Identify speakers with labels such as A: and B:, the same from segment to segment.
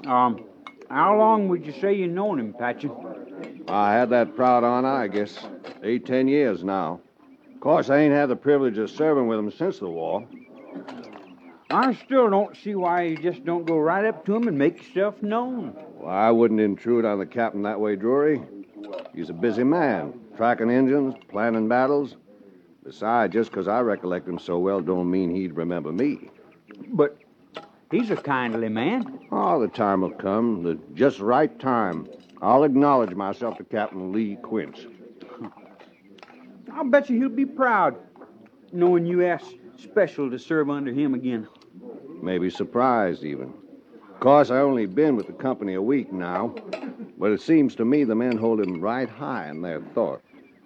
A: How long would you say you known him, Patchen?
B: I had that proud honor, I guess, 8, 10 years now. Of course, I ain't had the privilege of serving with him since the war.
A: I still don't see why you just don't go right up to him and make yourself known.
B: Well, I wouldn't intrude on the captain that way, Drury. He's a busy man, tracking engines, planning battles. Besides, just 'cause I recollect him so well don't mean he'd remember me.
A: But he's a kindly man.
B: Oh, the time will come, the just right time. I'll acknowledge myself to Captain Lee Quince.
A: I'll bet you he'll be proud, knowing you asked special to serve under him again.
B: Maybe surprised, even. Of course, I only been with the company a week now, but it seems to me the men hold him right high in their thought.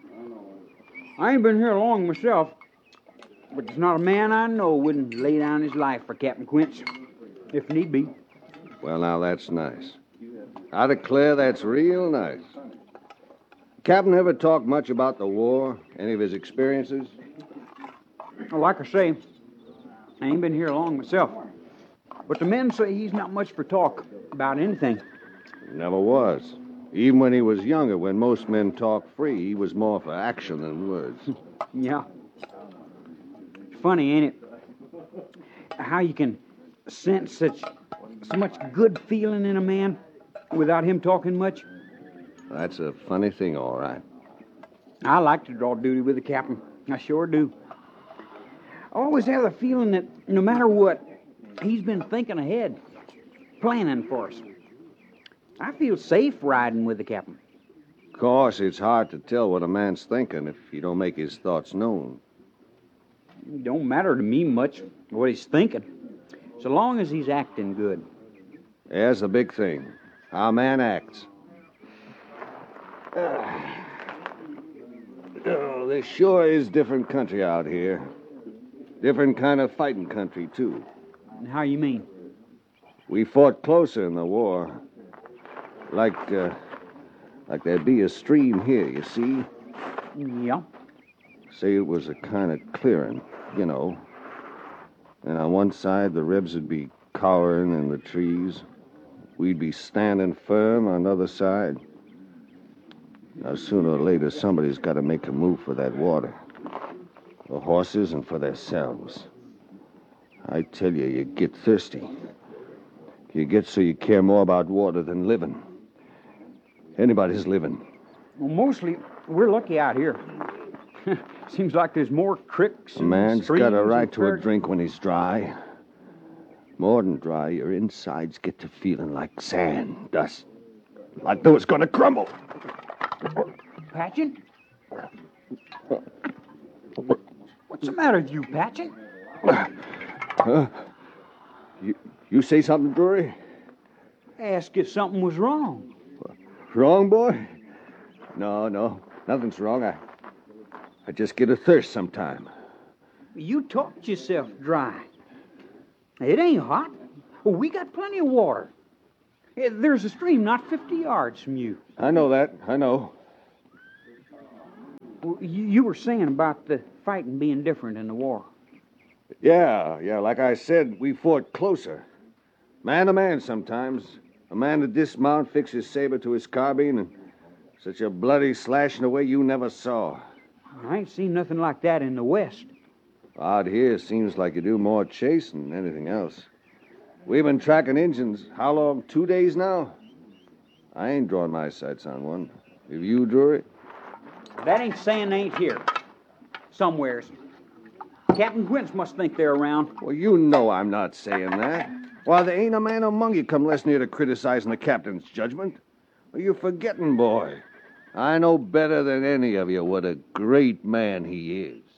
A: I ain't been here long myself, but there's not a man I know wouldn't lay down his life for Captain Quince, if need be.
B: Well, now, that's nice. I declare that's real nice. Captain ever talk much about the war? Any of his experiences?
A: Well, like I say, I ain't been here long myself. But the men say he's not much for talk about anything.
B: Never was. Even when he was younger, when most men talk free, he was more for action than words.
A: Yeah. It's funny, ain't it? How you can sense so much good feeling in a man without him talking much.
B: That's a funny thing, all right.
A: I like to draw duty with the captain. I sure do. I always have the feeling that no matter what, he's been thinking ahead, planning for us. I feel safe riding with the captain.
B: Of course, it's hard to tell what a man's thinking if you don't make his thoughts known.
A: It don't matter to me much what he's thinking, so long as he's acting good.
B: There's the big thing. How a man acts. Oh, this sure is different country out here. Different kind of fighting country, too.
A: How you mean?
B: We fought closer in the war. Like there'd be a stream here, you see?
A: Yeah.
B: Say it was a kind of clearing, you know. And on one side, the Rebs would be cowering in the trees. We'd be standing firm on the other side. Now, sooner or later, somebody's got to make a move for that water. The horses and for themselves. I tell you, you get thirsty. You get so you care more about water than living. Anybody's living.
A: Well, mostly, we're lucky out here. Seems like there's more creeks and
B: A man's
A: streams
B: got a right
A: and
B: to a drink when he's dry. More than dry, your insides get to feeling like sand, dust. Like though it's going to crumble.
A: Patchen? What's the matter with you, Patchen?
B: Huh? You say something, Drury?
A: Ask if something was wrong.
B: Wrong, boy? No. Nothing's wrong. I just get a thirst sometime.
A: You talked yourself dry. It ain't hot. We got plenty of water. There's a stream not 50 yards from you.
B: I know that. I know.
A: You were saying about the fighting being different in the war.
B: Yeah. Like I said, we fought closer. Man to man sometimes. A man to dismount, fix his saber to his carbine, and such a bloody slashing away you never saw.
A: I ain't seen nothing like that in the West.
B: Out here, seems like you do more chase than anything else. We've been tracking engines, how long, 2 days now? I ain't drawn my sights on one. Have you, Drury?
A: That ain't saying they ain't here. Somewheres. Captain Quince must think they're around.
B: Well, you know I'm not saying that. Why, there ain't a man among you come less near to criticizing the captain's judgment. Are you forgetting, boy? I know better than any of you what a great man he is.